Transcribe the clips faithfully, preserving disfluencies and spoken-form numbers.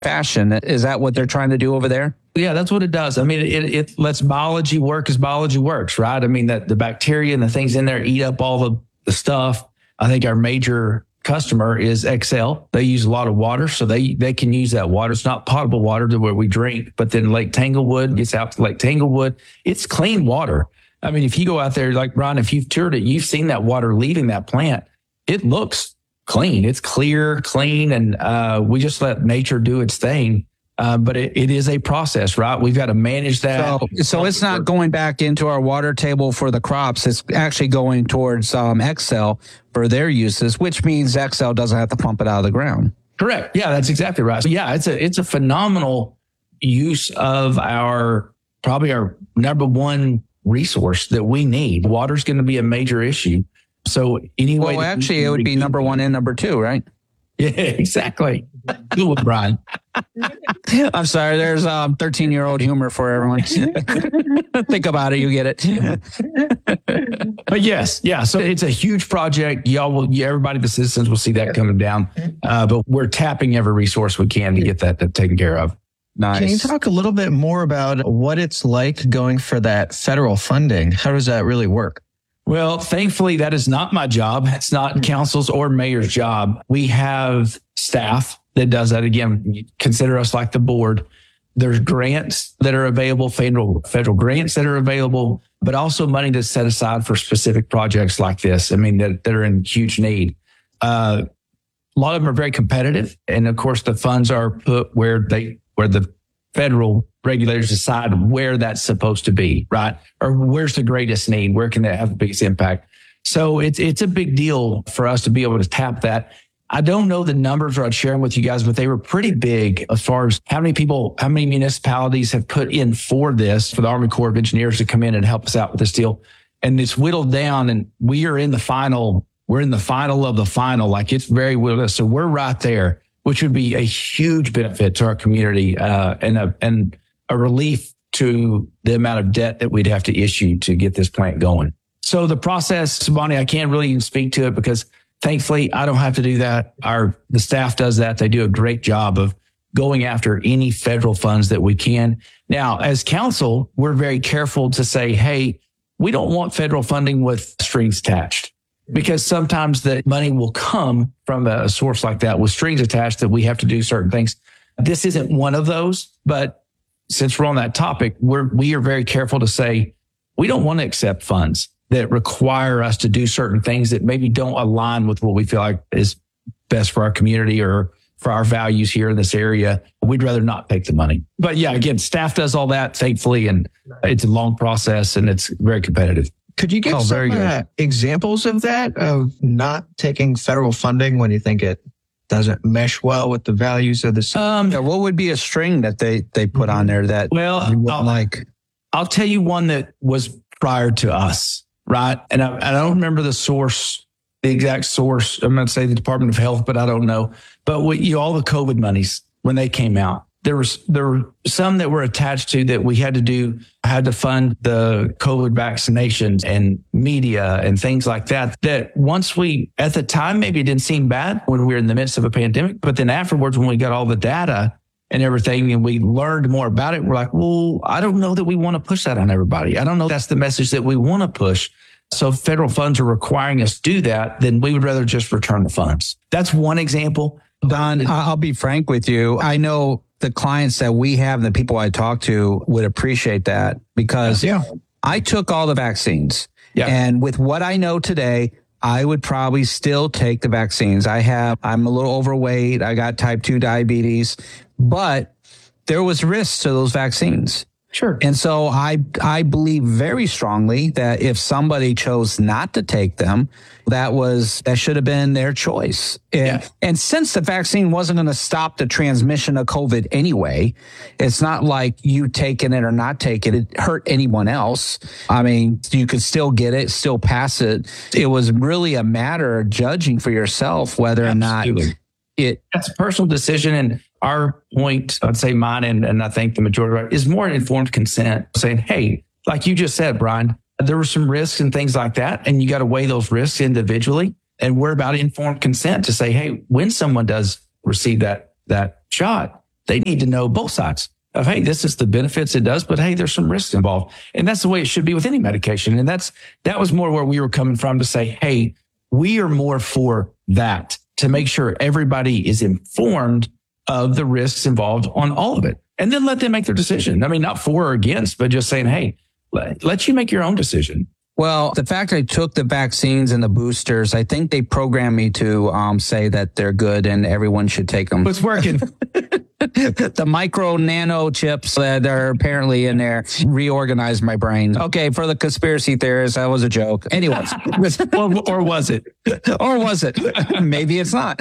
fashion. Is that what they're trying to do over there? Yeah, that's what it does. I mean, it, it lets biology work as biology works, right? I mean, that the bacteria and the things in there eat up all the, the stuff. I think our major customer is Excel. They use a lot of water, so they they can use that water. It's not potable water to where we drink, but then Lake Tanglewood gets out to Lake Tanglewood. It's clean water. I mean, if you go out there, like Brian, if you've toured it, you've seen that water leaving that plant. It looks clean. It's clear, clean, and uh, we just let nature do its thing. Uh, but it, it is a process, right? We've got to manage that. So, so it's not going back into our water table for the crops. It's actually going towards um, Excel for their uses, which means Excel doesn't have to pump it out of the ground. Correct. Yeah, that's exactly right. So yeah, it's a it's a phenomenal use of our probably our number one resource that we need. Water's going to be a major issue. So anyway, well, actually, it would be number one and number two, right? Yeah, exactly. Good one, Brian. I'm sorry. There's um thirteen-year-old humor for everyone. Think about it. You get it. But yes, yeah. So it's a huge project. Y'all will, yeah, everybody, the citizens will see that coming down. Uh, but we're tapping every resource we can to get that taken care of. Nice. Can you talk a little bit more about what it's like going for that federal funding? How does that really work? Well, thankfully, that is not my job. It's not council's or mayor's job. We have staff that does that. Again, consider us like the board. There's grants that are available, federal federal grants that are available, but also money that's set aside for specific projects like this. I mean, that, that are in huge need. Uh, a lot of them are very competitive. And of course, the funds are put where they, where the federal regulators decide where that's supposed to be, right? Or where's the greatest need? Where can that have the biggest impact? So it's it's a big deal for us to be able to tap that. I don't know the numbers or I'd share them with you guys, but they were pretty big as far as how many people, how many municipalities have put in for this, for the Army Corps of Engineers to come in and help us out with this deal. And it's whittled down and we are in the final, we're in the final of the final. Like it's very whittled. So we're right there, which would be a huge benefit to our community uh, and a, and a relief to the amount of debt that we'd have to issue to get this plant going. So the process, Bonnie, I can't really even speak to it because thankfully I don't have to do that. Our, the staff does that. They do a great job of going after any federal funds that we can. Now, as council, we're very careful to say, hey, we don't want federal funding with strings attached because sometimes the money will come from a source like that with strings attached that we have to do certain things. This isn't one of those, but since we're on that topic, we're, we are very careful to say, we don't want to accept funds that require us to do certain things that maybe don't align with what we feel like is best for our community or for our values here in this area. We'd rather not take the money. But yeah, again, staff does all that, thankfully, and it's a long process and it's very competitive. Could you give oh, some uh, examples of that, of not taking federal funding when you think it doesn't mesh well with the values of the city? Um, yeah, what would be a string that they, they put on there that well, you wouldn't I'll, like? I'll tell you one that was prior to us, right? And I, I don't remember the source, the exact source. I'm going to say the Department of Health, but I don't know. But what, you all the COVID monies, when they came out, there was there were some that were attached to that we had to do, had to fund the COVID vaccinations and media and things like that. That once we, at the time, maybe it didn't seem bad when we were in the midst of a pandemic, but then afterwards, when we got all the data and everything and we learned more about it, we're like, well, I don't know that we want to push that on everybody. I don't know if that's the message that we want to push. So if federal funds are requiring us to do that, then we would rather just return the funds. That's one example. Don, I'll be frank with you. I know the clients that we have and the people I talk to would appreciate that because yeah. I took all the vaccines. Yeah. And with what I know today, I would probably still take the vaccines. I have, I'm a little overweight. I got type two diabetes, but there was risks to those vaccines. Sure. And so I, I believe very strongly that if somebody chose not to take them, that was, that should have been their choice. And, yeah. and since the vaccine wasn't going to stop the transmission of COVID anyway, it's not like you taking it or not taking it, it hurt anyone else. I mean, you could still get it, still pass it. It was really a matter of judging for yourself whether Absolutely. or not it. That's a personal decision. And our point, I'd say mine, and, and I think the majority of it, is more informed consent, saying, hey, like you just said, Brian, there were some risks and things like that, and you got to weigh those risks individually. And we're about informed consent to say, hey, when someone does receive that that shot, They need to know both sides of, hey, this is the benefits it does, but hey, there's some risks involved. And that's the way it should be with any medication. And that's, that was more where we were coming from to say, hey, we are more for that, to make sure everybody is informed of the risks involved on all of it. And then let them make their decision. I mean, not for or against, but just saying, hey, let, let you make your own decision. Well, the fact I took the vaccines and the boosters, I think they programmed me to um, say that they're good and everyone should take them. It's working. The micro nano chips that are apparently in there reorganized my brain. Okay, for the conspiracy theorists, that was a joke. Anyways. or, or was it? Or was it? Maybe it's not.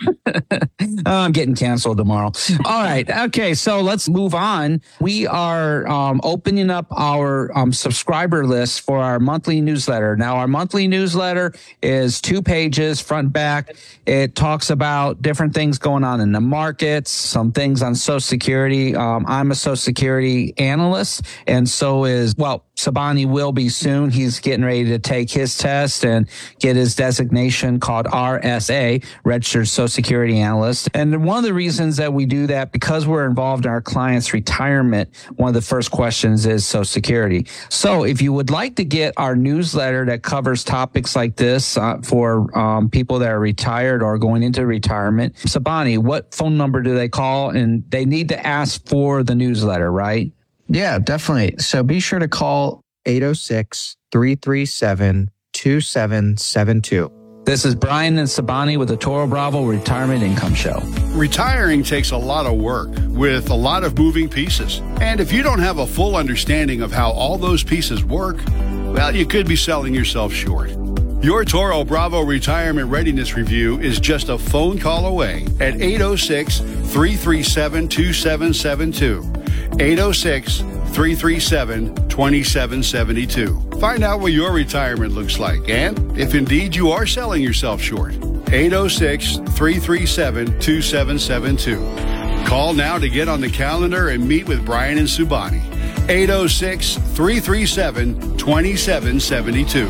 I'm getting canceled tomorrow. All right. Okay, so let's move on. We are um, opening up our um, subscriber list for our monthly newsletter. Now, our monthly newsletter is two pages, front, back. It talks about different things going on in the markets, some things on Social Security. Um, I'm a Social Security analyst, and so is, well, Sabani will be soon. He's getting ready to take his test and get his designation called R S A, Registered Social Security Analyst. And one of the reasons that we do that, because we're involved in our clients' retirement, one of the first questions is Social Security. So if you would like to get our newsletter that covers topics like this uh, for um, people that are retired or going into retirement, Sabani, what phone number do they call? And they need to ask for the newsletter, right? Yeah, definitely. So be sure to call eight oh six, three three seven, two seven seven two. This is Brian and Sabani with the Toro Bravo Retirement Income Show. Retiring takes a lot of work with a lot of moving pieces. And if you don't have a full understanding of how all those pieces work, well, you could be selling yourself short. Your Toro Bravo Retirement Readiness Review is just a phone call away at eight oh six, three three seven, two seven seven two. eight oh six, three three seven, two seven seven two. Find out what your retirement looks like and if indeed you are selling yourself short. eight oh six, three three seven, two seven seven two. Call now to get on the calendar and meet with Brian and Subani. eight oh six, three three seven, two seven seven two.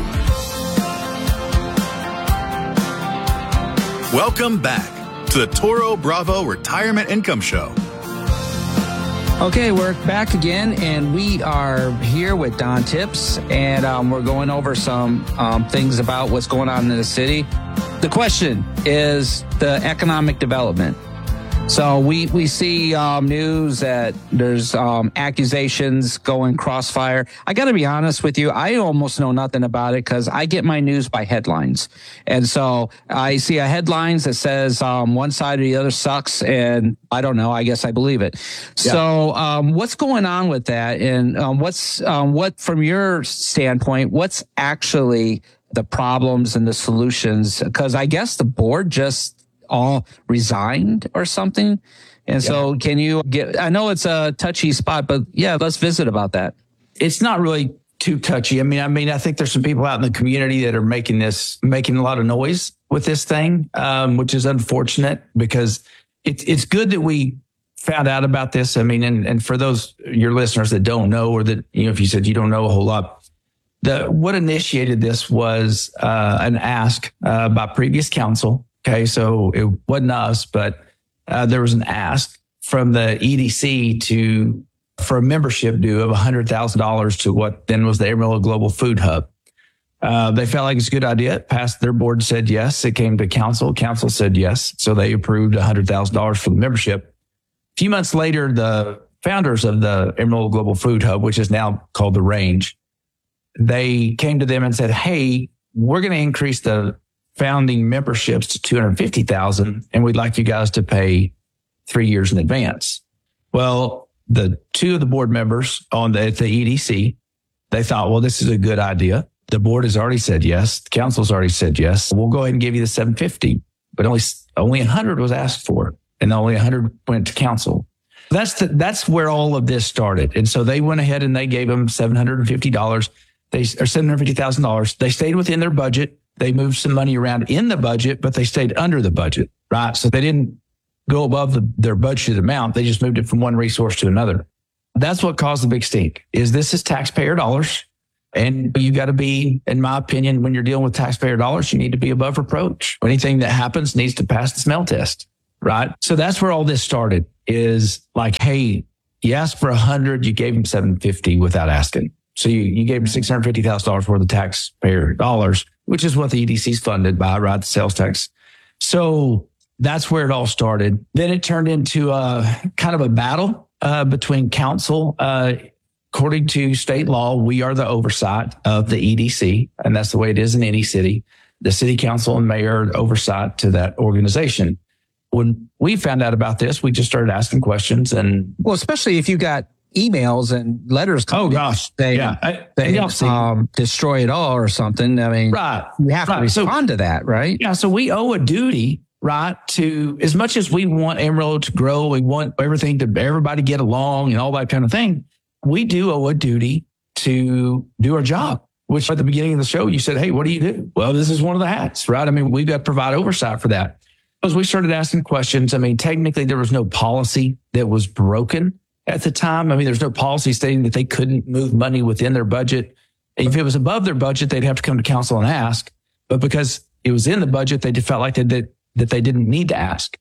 Welcome back to the Toro Bravo Retirement Income Show. Okay, we're back again, and we are here with Don Tips, and um, we're going over some um, things about what's going on in the city. The question is the economic development. So we, we see um, news that there's um, accusations going crossfire. I got to be honest with you. I almost know nothing about it because I get my news by headlines. And so I see a headlines that says um, one side or the other sucks. And I don't know. I guess I believe it. Yeah. So um, what's going on with that? And um, what's um, what from your standpoint, what's actually the problems and the solutions? Because I guess the board just all resigned or something. And yeah. So can you get, I know it's a touchy spot, but yeah, let's visit about that. It's not really too touchy. I mean, I mean, I think there's some people out in the community that are making this, making a lot of noise with this thing, um, which is unfortunate because it's, it's good that we found out about this. I mean, and, and for those, your listeners that don't know, or that, you know, if you said you don't know a whole lot, the, what initiated this was, uh, an ask, uh, by previous council. Okay, so it wasn't us, but uh, there was an ask from the E D C to for a membership due of one hundred thousand dollars to what then was the Amarillo Global Food Hub. Uh, they felt like it's a good idea. It passed. Their board said yes. It came to council. Council said yes. So they approved one hundred thousand dollars for the membership. A few months later, the founders of the Amarillo Global Food Hub, which is now called The Range, they came to them and said, hey, we're going to increase the founding memberships to two hundred fifty thousand, and we'd like you guys to pay three years in advance. Well, the two of the board members on the, at the E D C, they thought, well, this is a good idea. The board has already said yes. The council's already said yes. We'll go ahead and give you the seven hundred fifty, but only, only one hundred was asked for, and only one hundred went to council. That's the, that's where all of this started. And so they went ahead and they gave them seven hundred fifty dollars, they, or seven hundred fifty thousand dollars. They stayed within their budget. They moved some money around in the budget, but they stayed under the budget, right? So they didn't go above the, their budgeted amount. They just moved it from one resource to another. That's what caused the big stink. Is this is taxpayer dollars. And you got to be, in my opinion, when you're dealing with taxpayer dollars, you need to be above reproach. Anything that happens needs to pass the smell test. right? So that's where all this started is like, hey, you asked for a hundred, you gave them seven fifty without asking. So you, you gave them six hundred fifty thousand dollars worth of taxpayer dollars, which is what the E D C is funded by, right? The sales tax. So that's where it all started. Then it turned into a kind of a battle uh, between council. Uh, according to state law, we are the oversight of the E D C, and that's the way it is in any city. The city council and mayor are oversight to that organization. When we found out about this, we just started asking questions. And well, especially if you got emails and letters coming oh gosh, they, yeah, I, they um, destroy it all or something. I mean, right, you have right. to respond so, to that, right? Yeah, so we owe a duty, right, to as much as we want Amarillo to grow, we want everything to everybody get along and all that kind of thing. We do owe a duty to do our job. Which at the beginning of the show, you said, hey, what do you do? Well, this is one of the hats, right? I mean, we've got to provide oversight for that. As we started asking questions, I mean, technically there was no policy that was broken at the time. I mean, there's no policy stating that they couldn't move money within their budget. If it was above their budget, they'd have to come to council and ask. But because it was in the budget, they felt like they did, that they didn't need to ask.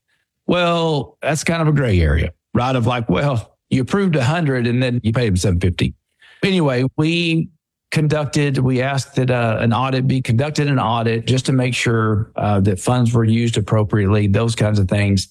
Well, that's kind of a gray area, right? Of like, well, you approved a hundred and then you paid them seven fifty. Anyway, we conducted, we asked that uh, an audit be conducted, an audit just to make sure uh, that funds were used appropriately, those kinds of things.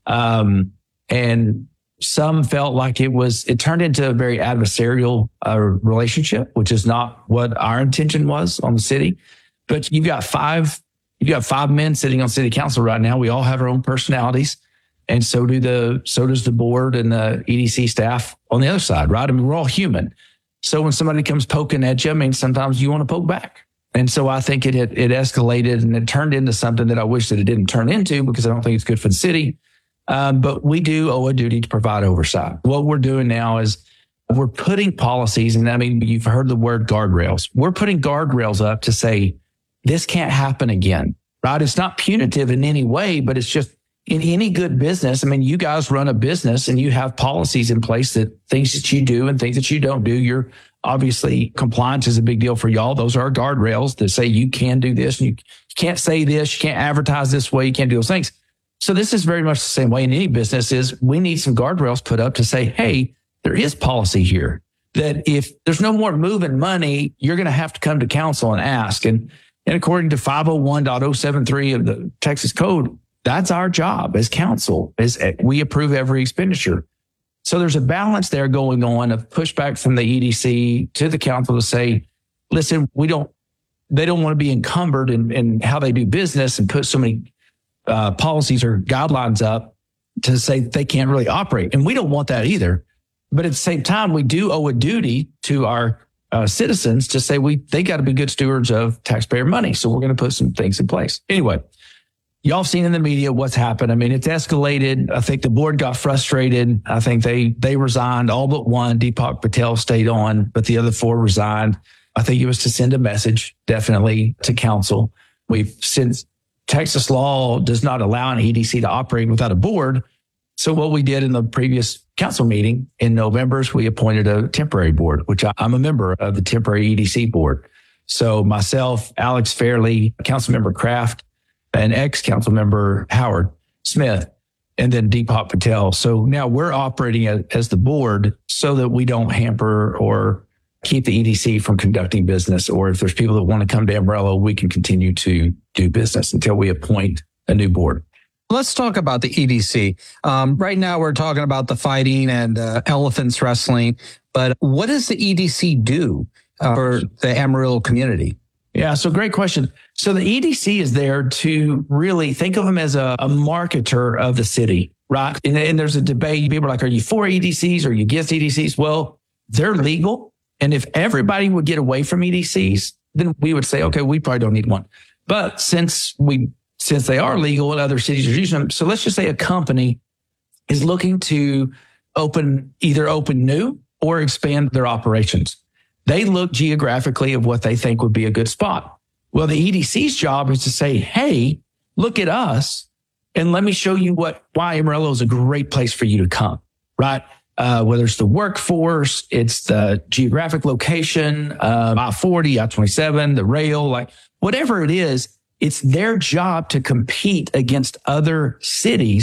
Um, and some felt like it was, it turned into a very adversarial uh, relationship, which is not what our intention was on the city. But you've got five, you've got five men sitting on city council right now. We all have our own personalities. And so do the, so does the board and the E D C staff on the other side, right? I mean, we're all human. So when somebody comes poking at you, I mean, sometimes you want to poke back. And so I think it, it it escalated and it turned into something that I wish that it didn't turn into because I don't think it's good for the city. Um, but we do owe a duty to provide oversight. What we're doing now is we're putting policies, and I mean, you've heard the word guardrails. We're putting guardrails up to say, this can't happen again, right? It's not punitive in any way, but it's just in any good business. I mean, you guys run a business and you have policies in place that things that you do and things that you don't do. You're obviously compliance is a big deal for y'all. Those are guardrails that say you can do this and you can't say this, you can't advertise this way, you can't do those things. So this is very much the same way in any business is we need some guardrails put up to say, hey, there is policy here that if there's no more moving money, you're going to have to come to council and ask. And, and according to five oh one point oh seven three of the Texas Code, that's our job as council, is we approve every expenditure. So there's a balance there going on of pushback from the E D C to the council to say, listen, we don't, they don't want to be encumbered in, in how they do business and put so many uh, policies or guidelines up to say they can't really operate. And we don't want that either. But at the same time, we do owe a duty to our uh, citizens to say we they got to be good stewards of taxpayer money. So we're going to put some things in place. Anyway. Y'all seen in the media what's happened. I mean, it's escalated. I think the board got frustrated. I think they they resigned. All but one, Deepak Patel, stayed on, but the other four resigned. I think it was to send a message, definitely, to council. We've since Texas law does not allow an E D C to operate without a board. So what we did in the previous council meeting in November is we appointed a temporary board, which I, I'm a member of the temporary E D C board. So myself, Alex Fairley, Councilmember Kraft, and ex-council member Howard Smith, and then Deepak Patel. So now we're operating as, as the board so that we don't hamper or keep the E D C from conducting business. Or if there's people that want to come to Amarillo, we can continue to do business until we appoint a new board. Let's talk about the E D C. Um, right now, we're talking about the fighting and uh, elephants wrestling. But what does the E D C do uh, for the Amarillo community? Yeah, so great question. So the E D C is there to really think of them as a, a marketer of the city, right? And, and there's a debate. People are like, are you for E D Cs or are you against E D Cs? Well, they're legal. And if everybody would get away from E D Cs, then we would say, okay, we probably don't need one. But since we, since they are legal and other cities are using them, so let's just say a company is looking to open, either open new or expand their operations. They look geographically of what they think would be a good spot. Well, the E D C's job is to say, hey, look at us and let me show you what why Amarillo is a great place for you to come, right? Uh, whether it's the workforce, it's the geographic location, uh, I forty, I twenty-seven, the rail, like whatever it is, it's their job to compete against other cities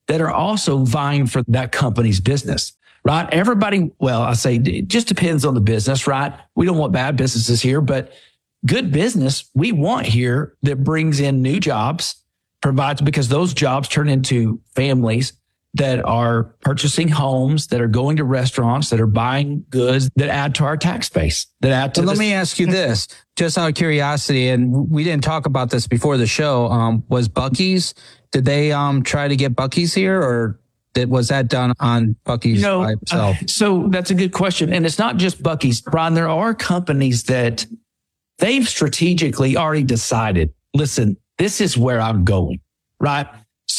that are also vying for that company's business, right? Everybody, well, I say it just depends on the business, right? We don't want bad businesses here, but good business we want here that brings in new jobs, provides, because those jobs turn into families that are purchasing homes, that are going to restaurants, that are buying goods that add to our tax base, that add to So let this- me ask you this, just out of curiosity, and we didn't talk about this before the show. Um, was Buc-ee's, did they um, try to get Buc-ee's here, or did, was that done on Buc-ee's You know, by itself? uh, so that's a good question. And it's not just Buc-ee's, Brian. There are companies that they've strategically already decided, listen, this is where I'm going, right?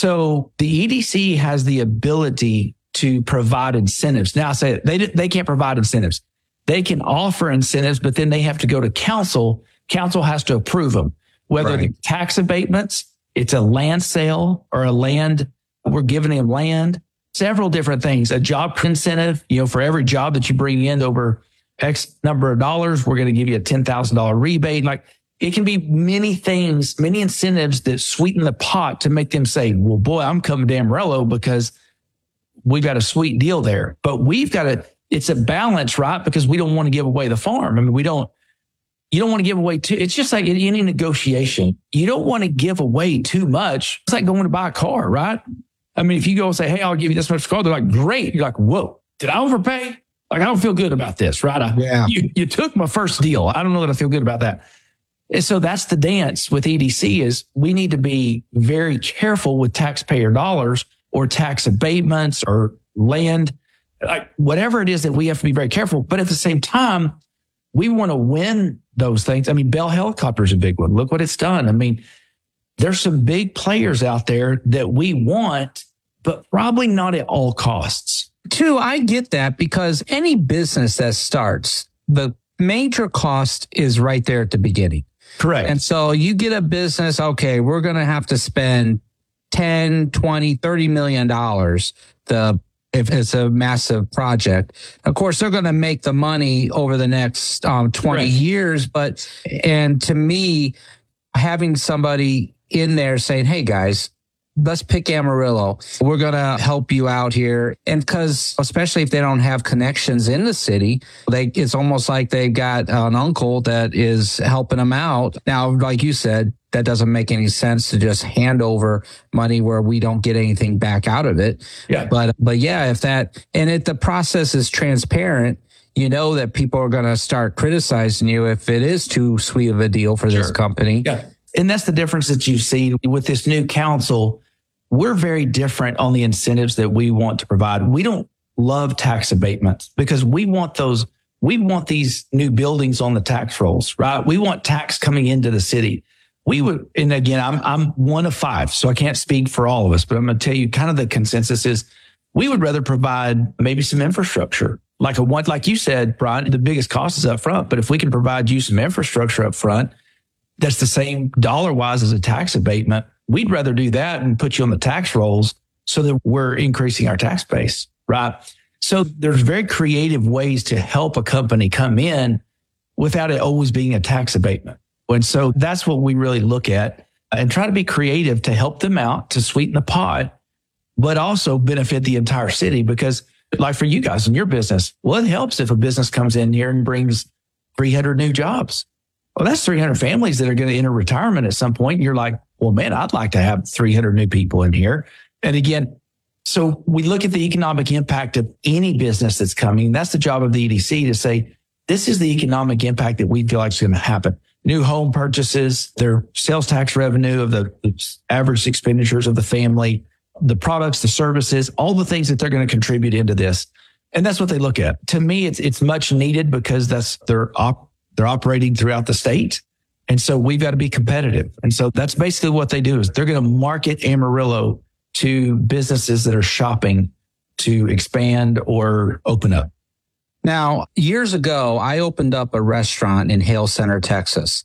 So the E D C has the ability to provide incentives. Now I say they they can't provide incentives. They can offer incentives, but then they have to go to council. Council has to approve them, whether Right. the tax abatements, it's a land sale or a land, we're giving them land, several different things, a job incentive, you know, for every job that you bring in over X number of dollars, we're going to give you a ten thousand dollars rebate. Like it can be many things, many incentives that sweeten the pot to make them say, well, boy, I'm coming to Amarillo because we've got a sweet deal there. But we've got to, it's a balance, right? Because we don't want to give away the farm. I mean, we don't, you don't want to give away too. It's just like in any negotiation, you don't want to give away too much. It's like going to buy a car, right? I mean, if you go and say, hey, I'll give you this much for a car, they're like, great. You're like, whoa, did I overpay? Like, I don't feel good about this, right? I, Yeah. You, you took my first deal. I don't know that I feel good about that. And so that's the dance with E D C is we need to be very careful with taxpayer dollars or tax abatements or land, like whatever it is that we have to be very careful. But at the same time, we want to win those things. I mean, Bell Helicopter is a big one. Look what it's done. I mean, there's some big players out there that we want, but probably not at all costs. Two, I get that because any business that starts, the major cost is right there at the beginning. Correct. And so you get a business, okay, we're going to have to spend ten, twenty, thirty million dollars the if it's a massive project. Of course, they're going to make the money over the next um, twenty Right. years. But, and to me, having somebody in there saying, hey guys, let's pick Amarillo. We're going to help you out here. And because, especially if they don't have connections in the city, they, it's almost like they've got an uncle that is helping them out. Now, like you said, that doesn't make any sense to just hand over money where we don't get anything back out of it. Yeah. But, but yeah, if that, and if the process is transparent, you know that people are going to start criticizing you if it is too sweet of a deal for this Sure. company. Yeah. And that's the difference that you see with this new council. We're very different on the incentives that we want to provide. We don't love tax abatements because we want those, we want these new buildings on the tax rolls, right? We want tax coming into the city. We would, and again, I'm, I'm one of five, so I can't speak for all of us, but I'm going to tell you kind of the consensus is we would rather provide maybe some infrastructure. Like a one, like you said, Brian, the biggest cost is up front, but if we can provide you some infrastructure up front, that's the same dollar wise as a tax abatement. We'd rather do that and put you on the tax rolls so that we're increasing our tax base, right? So there's very creative ways to help a company come in without it always being a tax abatement. And so that's what we really look at and try to be creative to help them out, to sweeten the pot, but also benefit the entire city. Because like for you guys in your business, well, it helps if a business comes in here and brings three hundred new jobs. Well, that's three hundred families that are going to enter retirement at some point. And you're like, well, man, I'd like to have three hundred new people in here. And again, so we look at the economic impact of any business that's coming. That's the job of the E D C to say, this is the economic impact that we feel like is going to happen. New home purchases, their sales tax revenue of the average expenditures of the family, the products, the services, all the things that they're going to contribute into this. And that's what they look at. To me, it's it's much needed because that's their op. They're operating throughout the state. And so we've got to be competitive. And so that's basically what they do is they're going to market Amarillo to businesses that are shopping to expand or open up. Now, years ago, I opened up a restaurant in Hale Center, Texas,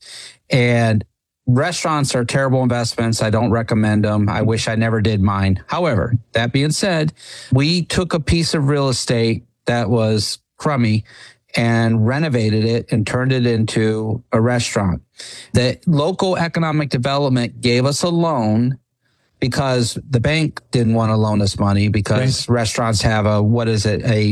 and restaurants are terrible investments. I don't recommend them. I wish I never did mine. However, that being said, we took a piece of real estate that was crummy and renovated it and turned it into a restaurant. The local economic development gave us a loan because the bank didn't want to loan us money because Right. restaurants have a, what is it, a